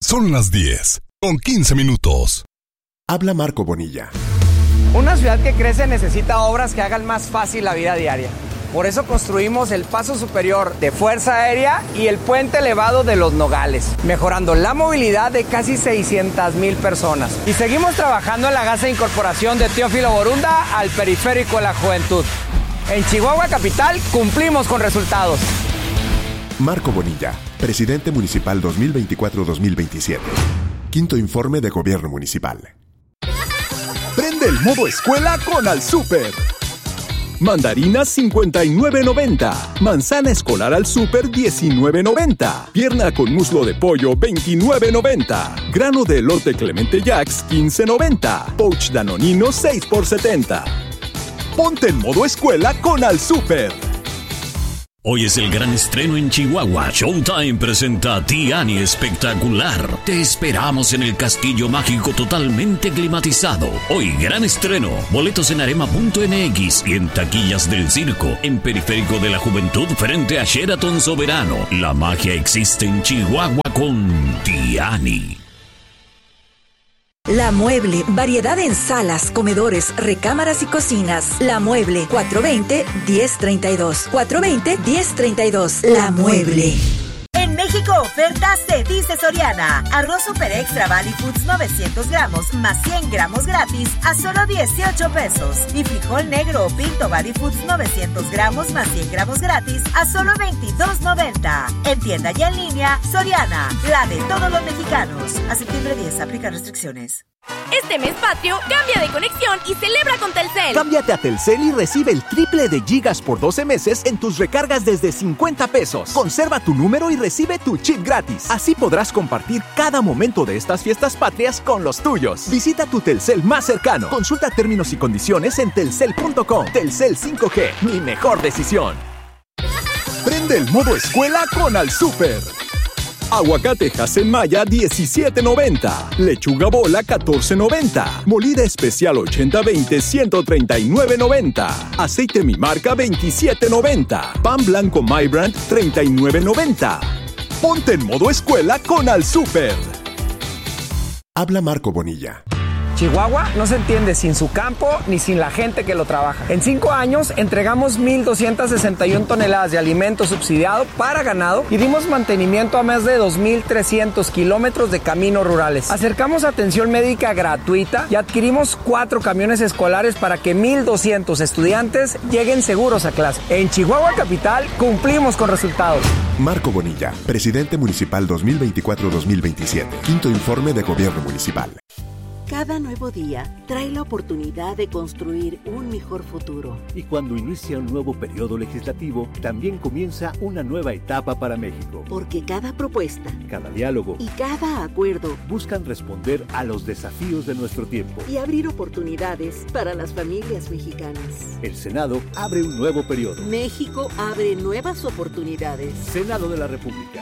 Son las 10:15. Habla Marco Bonilla. Una ciudad que crece necesita obras que hagan más fácil la vida diaria. Por eso construimos el paso superior de Fuerza Aérea y el puente elevado de Los Nogales, mejorando la movilidad de casi 600,000 personas. Y seguimos trabajando en la gas de incorporación de Teófilo Borunda al periférico de la juventud. En Chihuahua Capital cumplimos con resultados. Marco Bonilla, presidente municipal 2024-2027. Quinto informe de gobierno municipal. Prende el modo escuela con Al Súper. Mandarinas 59.90. Manzana escolar Al Súper 19.90. Pierna con muslo de pollo 29.90. Grano de elote Clemente Jacks 15.90. Pouch Danonino 6 por 70. Ponte en modo escuela con Al Súper. Hoy es el gran estreno en Chihuahua. Showtime presenta Tiani Espectacular. Te esperamos en el Castillo Mágico totalmente climatizado. Hoy gran estreno. Boletos en arema.mx y en taquillas del circo. En Periférico de la Juventud frente a Sheraton Soberano. La magia existe en Chihuahua con Tiani. La Mueble, variedad en salas, comedores, recámaras y cocinas. La Mueble, 420-1032. 420-1032. La Mueble. En México, ofertas se dice Soriana. Arroz Super Extra Valley Foods 900 gramos más 100 gramos gratis a solo 18 pesos. Y frijol negro o pinto Valley Foods 900 gramos más 100 gramos gratis a solo 22.90. En tienda y en línea, Soriana, la de todos los mexicanos. A septiembre 10, aplica restricciones. Este mes patrio, cambia de conexión y celebra con Telcel. Cámbiate a Telcel y recibe el triple de gigas por 12 meses en tus recargas desde 50 pesos. Conserva tu número y recibe tu chip gratis. Así podrás compartir cada momento de estas fiestas patrias con los tuyos. Visita tu Telcel más cercano. Consulta términos y condiciones en telcel.com. Telcel 5G, mi mejor decisión. Prende el modo escuela con Al Súper. Aguacate Hasenmaya 17.90. Lechuga bola 14.90. Molida especial 80-20 139.90. Aceite Mi Marca 27.90. Pan blanco My Brand 39.90. Ponte en modo escuela con Al Súper. Habla Marco Bonilla. Chihuahua no se entiende sin su campo ni sin la gente que lo trabaja. En 5 años entregamos 1,261 toneladas de alimento subsidiado para ganado y dimos mantenimiento a más de 2,300 kilómetros de caminos rurales. Acercamos atención médica gratuita y adquirimos 4 camiones escolares para que 1,200 estudiantes lleguen seguros a clase. En Chihuahua Capital cumplimos con resultados. Marco Bonilla, presidente municipal 2024-2027. Quinto informe de gobierno municipal. Cada nuevo día trae la oportunidad de construir un mejor futuro. Y cuando inicia un nuevo periodo legislativo, también comienza una nueva etapa para México. Porque cada propuesta, cada diálogo y cada acuerdo buscan responder a los desafíos de nuestro tiempo y abrir oportunidades para las familias mexicanas. El Senado abre un nuevo periodo. México abre nuevas oportunidades. Senado de la República.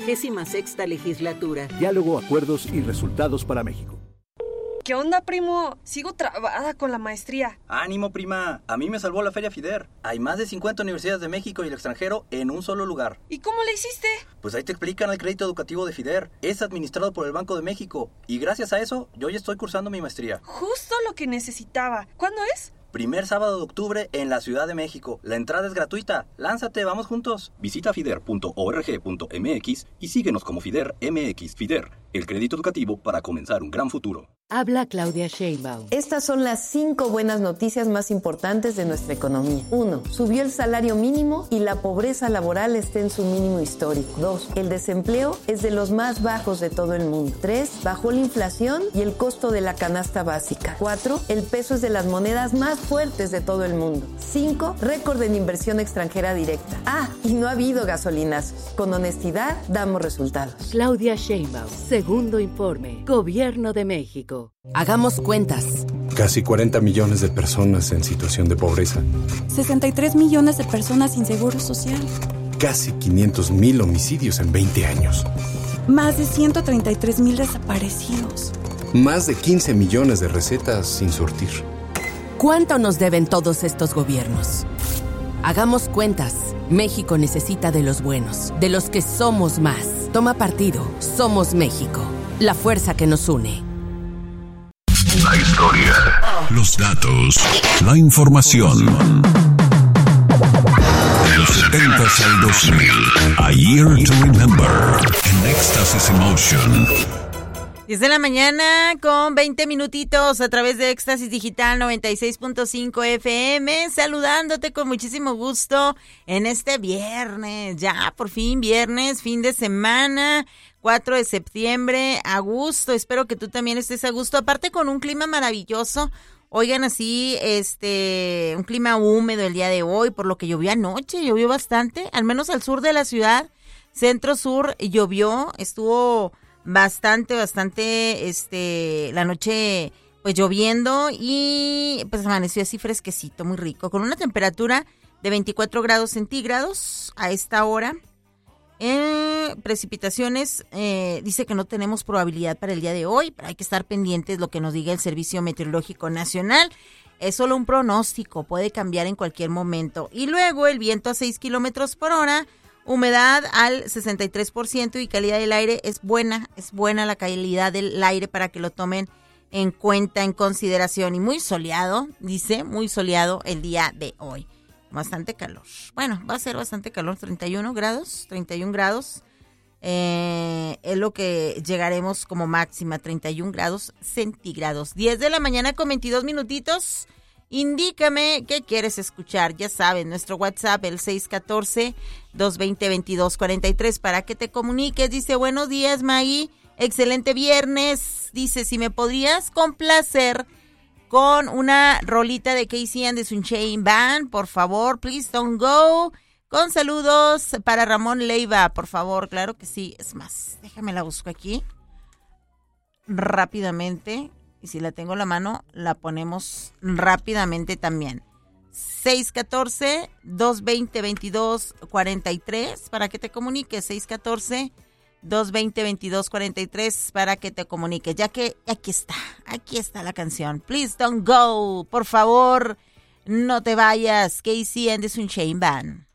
66ª legislatura. Diálogo, acuerdos y resultados para México. ¿Qué onda, primo? Sigo trabada con la maestría. ¡Ánimo, prima! A mí me salvó la Feria FIDER. Hay más de 50 universidades de México y el extranjero en un solo lugar. ¿Y cómo le hiciste? Pues ahí te explican el crédito educativo de FIDER. Es administrado por el Banco de México. Y gracias a eso, yo ya estoy cursando mi maestría. Justo lo que necesitaba. ¿Cuándo es? Primer sábado de octubre en la Ciudad de México. La entrada es gratuita. Lánzate, vamos juntos. Visita fider.org.mx y síguenos como FIDER MX. FIDER, el crédito educativo para comenzar un gran futuro. Habla Claudia Sheinbaum. Estas son las 5 buenas noticias más importantes de nuestra economía. 1. Subió el salario mínimo y la pobreza laboral está en su mínimo histórico. 2. El desempleo es de los más bajos de todo el mundo. 3. Bajó la inflación y el costo de la canasta básica. 4. El peso es de las monedas más fuertes de todo el mundo. 5. Récord en inversión extranjera directa. Y no ha habido gasolinazos. Con honestidad damos resultados. Claudia Sheinbaum. Segundo informe. Gobierno de México. Hagamos cuentas. Casi 40 millones de personas en situación de pobreza. 63 millones de personas sin seguro social. Casi 500,000 homicidios en 20 años. Más de 133,000 desaparecidos. Más de 15 millones de recetas sin surtir. ¿Cuánto nos deben todos estos gobiernos? Hagamos cuentas. México necesita de los buenos, de los que somos más. Toma partido. Somos México. la fuerza que nos une. La historia, los datos, la información. De los 70s al 2000, A Year to Remember, en Éxtasis Emotion. 10 de la mañana con 20 minutitos a través de Éxtasis Digital 96.5 FM, saludándote con muchísimo gusto en este viernes, ya por fin viernes, fin de semana, 4 de septiembre, a gusto, espero que tú también estés a gusto, aparte con un clima maravilloso. Oigan, así, un clima húmedo el día de hoy, por lo que llovió anoche, llovió bastante, al menos al sur de la ciudad, centro-sur llovió, estuvo bastante, la noche pues lloviendo y pues amaneció así fresquecito, muy rico, con una temperatura de 24 grados centígrados a esta hora. Precipitaciones, dice que no tenemos probabilidad para el día de hoy, pero hay que estar pendientes de lo que nos diga el Servicio Meteorológico Nacional. Es solo un pronóstico, puede cambiar en cualquier momento. Y luego el viento a 6 kilómetros por hora, humedad al 63% y calidad del aire es buena la calidad del aire para que lo tomen en cuenta, en consideración. Y muy soleado, dice, muy soleado el día de hoy. Bastante calor. Bueno, va a ser bastante calor, 31 grados. Es lo que llegaremos como máxima, 31 grados centígrados. 10 de la mañana con 22 minutitos. Indícame qué quieres escuchar. Ya saben, nuestro WhatsApp, el 614-220-2243, para que te comuniques. Dice, buenos días, Maggie. Excelente viernes. Dice, si me podrías complacer con una rolita de KC and the Sunshine Band, por favor, please don't go. Con saludos para Ramón Leiva, por favor, claro que sí. Es más, déjame la busco aquí rápidamente. Y si la tengo en la mano, la ponemos rápidamente también. 614-220-2243 para que te comuniques. 614-220-2243 para que te comuniques. Ya que aquí está la canción. Please don't go. Por favor, no te vayas. KC and the Sunshine Band.